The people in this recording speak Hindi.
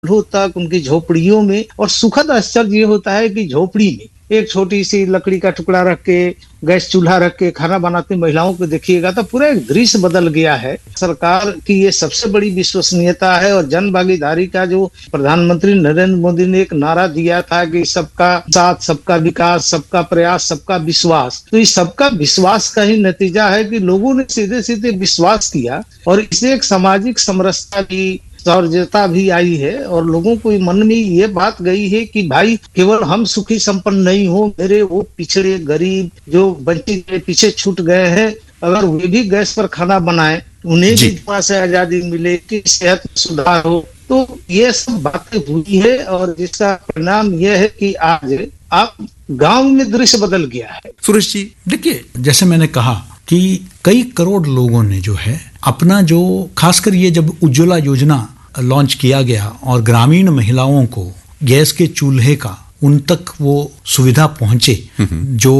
तक उनकी झोपड़ियों में। और सुखद आश्चर्य ये होता है कि झोपड़ी में एक छोटी सी लकड़ी का टुकड़ा रख के, गैस चूल्हा रख के खाना बनाती महिलाओं को देखिएगा तो पूरा एक दृश्य बदल गया है। सरकार की ये सबसे बड़ी विश्वसनीयता है। और जन भागीदारी का जो प्रधानमंत्री नरेंद्र मोदी ने एक नारा दिया था कि सबका साथ, सबका विकास, सबका प्रयास, सबका विश्वास, तो इस सबका विश्वास का ही नतीजा है कि लोगों ने सीधे सीधे विश्वास किया और इससे एक सामाजिक समरसता की सौहार्दता भी आई है। और लोगों को मन में ये बात गई है कि भाई केवल हम सुखी संपन्न नहीं हो, मेरे वो पिछड़े गरीब जो वंचित पीछे छूट गए हैं, अगर वे भी गैस पर खाना बनाए, उन्हें भी धुआं से आजादी मिले, कि सेहत में सुधार हो। तो ये सब बातें हुई है और जिसका परिणाम यह है कि आज आप गांव में दृश्य बदल गया है। सुरेश जी, देखिए, जैसे मैंने कहा कि कई करोड़ लोगों ने जो है अपना जो, खासकर ये जब उज्ज्वला योजना लॉन्च किया गया और ग्रामीण महिलाओं को गैस के चूल्हे का उन तक वो सुविधा पहुंचे, जो